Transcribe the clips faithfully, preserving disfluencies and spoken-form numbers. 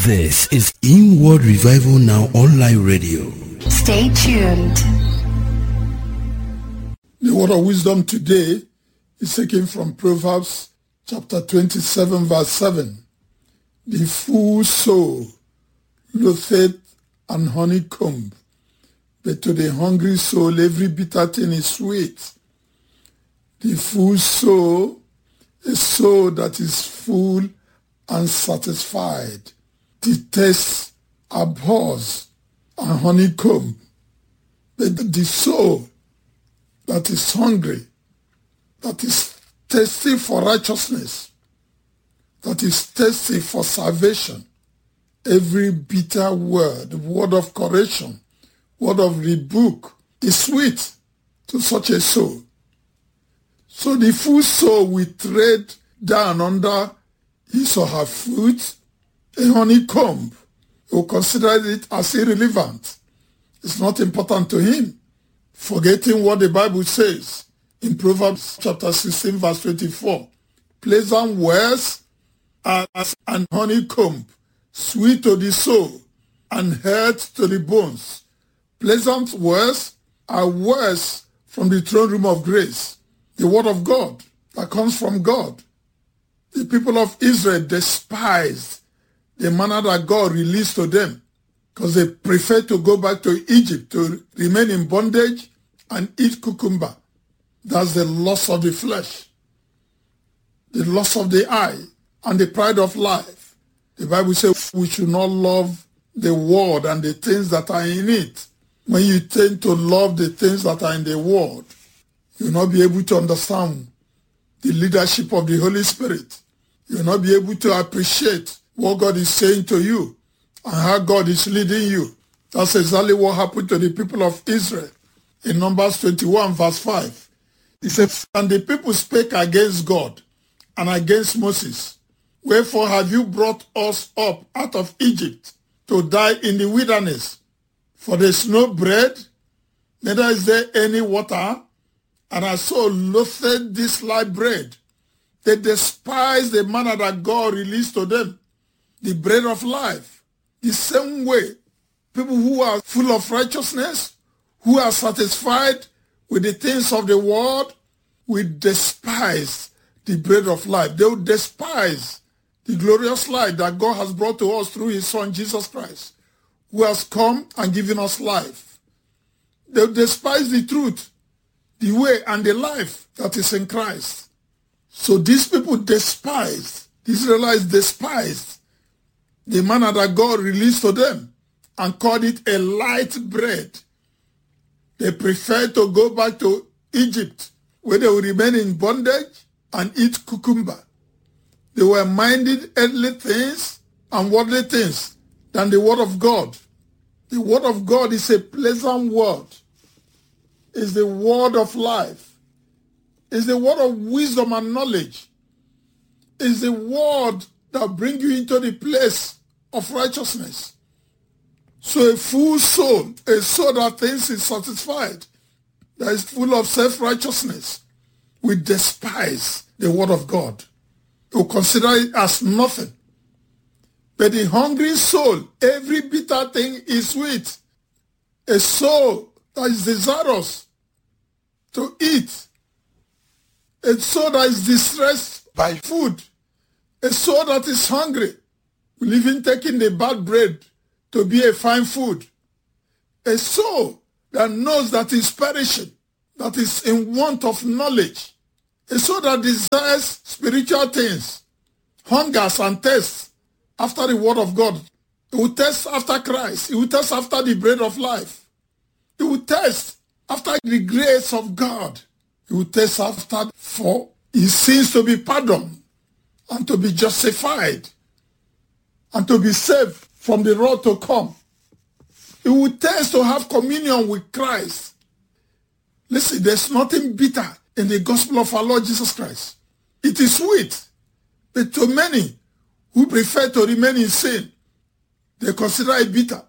This is Inward Revival Now Online Radio. Stay tuned. The word of wisdom today is taken from Proverbs chapter twenty-seven verse seven. The full soul loatheth an honeycomb, but to the hungry soul every bitter thing is sweet. The full soul, a soul that is full and satisfied, detests, abhors a honeycomb. But the soul that is hungry, that is thirsty for righteousness, that is thirsty for salvation, every bitter word, word of correction, word of rebuke is sweet to such a soul. So the full soul will tread down under his or her foot a honeycomb. He will consider it as irrelevant. It's not important to him, forgetting what the Bible says in Proverbs chapter sixteen verse twenty-four. Pleasant words are as an honeycomb, sweet to the soul and health to the bones. Pleasant words are words from the throne room of grace, the word of God that comes from God. The people of Israel despised the manna that God released to them because they preferred to go back to Egypt to remain in bondage and eat cucumber. That's the lust of the flesh, the lust of the eye, and the pride of life. The Bible says we should not love the world and the things that are in it. When you tend to love the things that are in the world, you will not be able to understand the leadership of the Holy Spirit. You will not be able to appreciate what God is saying to you and how God is leading you. That's exactly what happened to the people of Israel in Numbers twenty-one verse five. He said, and the people spake against God and against Moses. Wherefore have you brought us up out of Egypt to die in the wilderness? For there is no bread, neither is there any water, and our soul loathed this light bread. They despised the manna that God released to them, the bread of life. The same way, people who are full of righteousness, who are satisfied with the things of the world, will despise the bread of life. They will despise the glorious light that God has brought to us through his Son, Jesus Christ, who has come and given us life. They will despise the truth, the way and the life that is in Christ. So these people despised, the Israelites despised the manna that God released to them and called it a light bread. They preferred to go back to Egypt where they would remain in bondage and eat cucumber. They were minded earthly things and worldly things than the word of God. The word of God is a pleasant word. It's the word of life. It's the word of wisdom and knowledge. It's the word that brings you into the place of righteousness. So a full soul, a soul that thinks is satisfied, that is full of self-righteousness, will despise the word of God. Will consider it as nothing. But the hungry soul, every bitter thing is sweet. A soul that is desirous to eat. A soul that is distressed by food. A soul that is hungry will even take in the bad bread to be a fine food. A soul that knows that is perishing, that is in want of knowledge. A soul that desires spiritual things, hungers and thirsts after the word of God. It will thirst after Christ. It will thirst after the bread of life. It will thirst after the grace of God. It will thirst after for his sins to be pardoned and to be justified and to be saved from the wrath to come. It will thirst to have communion with Christ. Listen, there's nothing bitter in the gospel of our Lord Jesus Christ. It is sweet, but to many who prefer to remain in sin, they consider it bitter.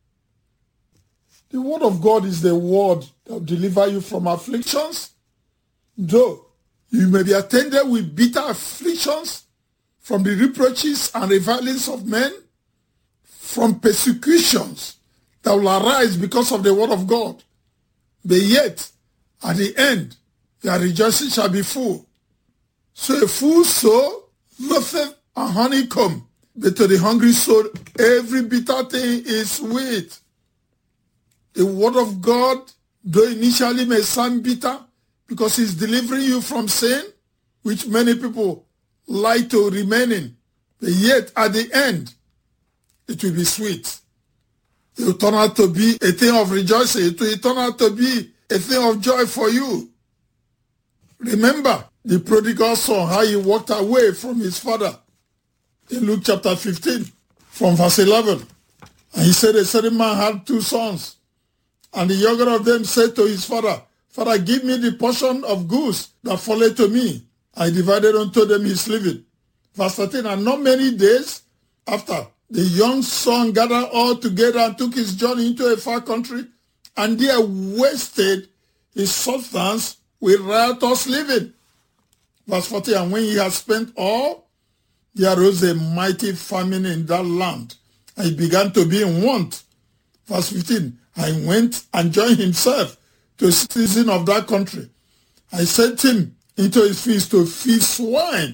The word of God is the word that will deliver you from afflictions. Though you may be attended with bitter afflictions from the reproaches and revilings of men, from persecutions that will arise because of the word of God. But yet, at the end, their rejoicing shall be full. So a full soul loatheth and honeycomb, but to the hungry soul, every bitter thing is sweet. The word of God, though initially may sound bitter, because it's delivering you from sin, which many people like to remain in, but yet at the end, it will be sweet. It will turn out to be a thing of rejoicing. It will turn out to be a thing of joy for you. Remember the prodigal son, how he walked away from his father in Luke chapter fifteen, from verse eleven. And he said, a certain man had two sons, and the younger of them said to his father, Father, give me the portion of goods that falleth to me. I divided unto them his living. Verse thirteen, and not many days after, the young son gathered all together and took his journey into a far country, and there wasted his substance with riotous living. Verse forty, and when he had spent all, there arose a mighty famine in that land, and he began to be in want. Verse fifteen, and he went and joined himself to a citizen of that country. I sent him into his fields to feed swine.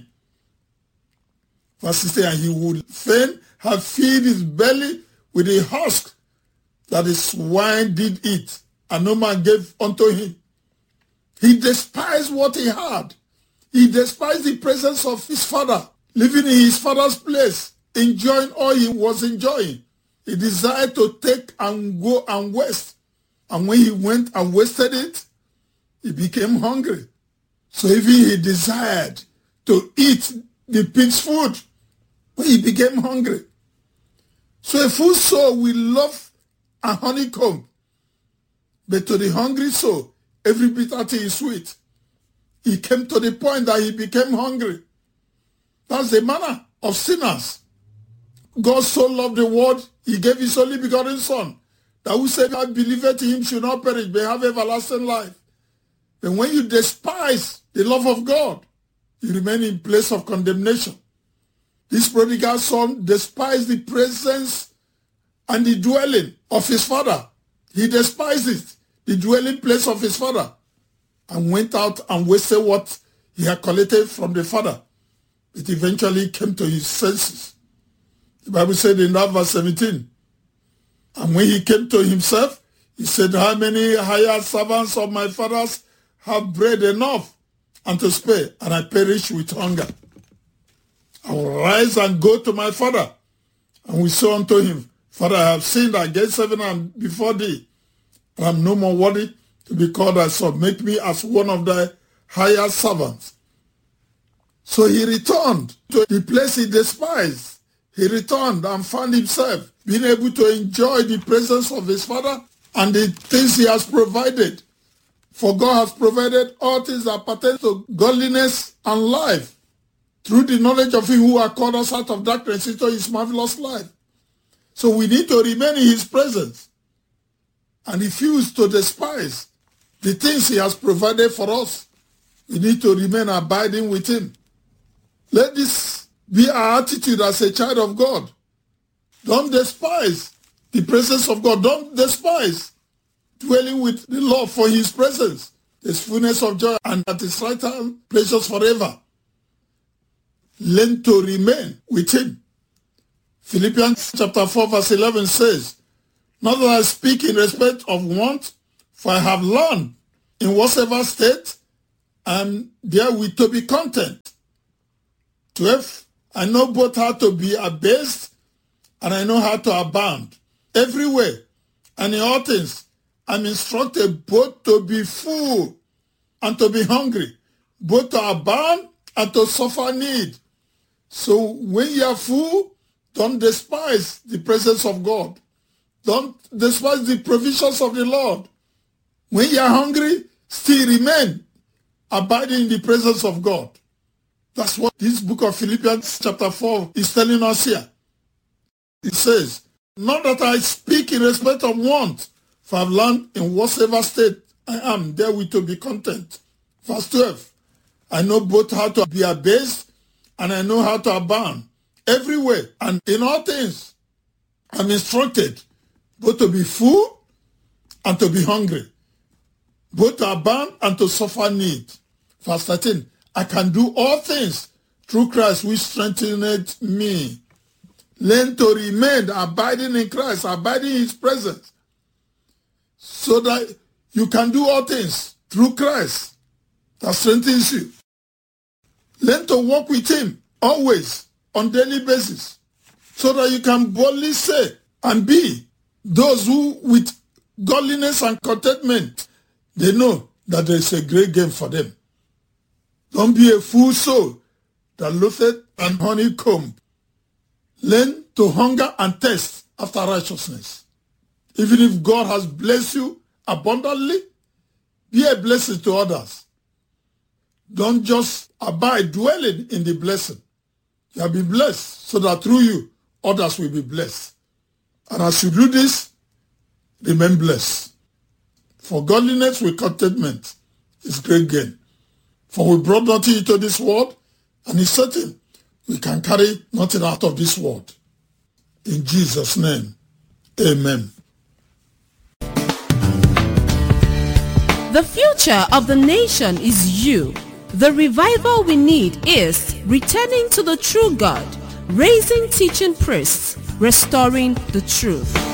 Verse sixteen, and he would fain have filled his belly with the husk that the swine did eat, and no man gave unto him. He despised what he had. He despised the presence of his father, living in his father's place, enjoying all he was enjoying. He desired to take and go and waste. And when he went and wasted it, he became hungry. So even he desired to eat the pig's food, but he became hungry. So a full soul will love a honeycomb, but to the hungry soul, every bitter thing is sweet. He came to the point that he became hungry. That's the manner of sinners. God so loved the world, he gave his only begotten Son, that whosoever believeth in him should not perish, but have everlasting life. But when you despise the love of God, you remain in place of condemnation. This prodigal son despised the presence and the dwelling of his father. He despised it, the dwelling place of his father, and went out and wasted what he had collected from the father. It eventually came to his senses. The Bible said in that verse seventeen, and when he came to himself, he said, how many hired servants of my father's have bread enough and to spare, and I perish with hunger? I will rise and go to my father. And we said unto him, Father, I have sinned against heaven and before thee, and I am no more worthy to be called thy son. Make me as one of thy hired servants. So he returned to the place he despised. He returned and found himself being able to enjoy the presence of his father and the things he has provided. For God has provided all things that pertain to godliness and life, through the knowledge of him who has called us out of darkness into his marvelous light. So we need to remain in his presence and refuse to despise the things he has provided for us. We need to remain abiding with him. Let this be our attitude as a child of God. Don't despise the presence of God. Don't despise dwelling with the Lord, for his presence. There's fullness of joy, and at his right hand pleasures forever. Learn to remain with him. Philippians chapter four verse eleven says, not that I speak in respect of want, for I have learned in whatsoever state and therewith to be content. twelve, I know both how to be abased and I know how to abound. Everywhere and in all things, I'm instructed both to be full and to be hungry, both to abound and to suffer need. So when you are full, don't despise the presence of God. Don't despise the provisions of the Lord. When you are hungry, still remain abiding in the presence of God. That's what this book of Philippians chapter four is telling us here. It says, not that I speak in respect of want, for I have learned in whatsoever state I am, therewith to be content. Verse twelve, I know both how to be abased and I know how to abound. Everywhere and in all things, I'm instructed both to be full and to be hungry, both to abound and to suffer need. Verse thirteen, I can do all things through Christ which strengtheneth me. Learn to remain abiding in Christ, abiding in his presence, so that you can do all things through Christ that strengthens you. Learn to walk with him always on daily basis, so that you can boldly say and be those who with godliness and contentment, they know that there is a great gain for them. Don't be a fool soul that loatheth and honeycomb. Learn to hunger and thirst after righteousness. Even if God has blessed you abundantly, be a blessing to others. Don't just abide dwelling in the blessing. You have been blessed so that through you, others will be blessed. And as you do this, remain blessed. For godliness with contentment is great gain. For we brought nothing into this world, and it's certain we can carry nothing out of this world. In Jesus' name, amen. The future of the nation is you. The revival we need is returning to the true God, raising teaching priests, restoring the truth.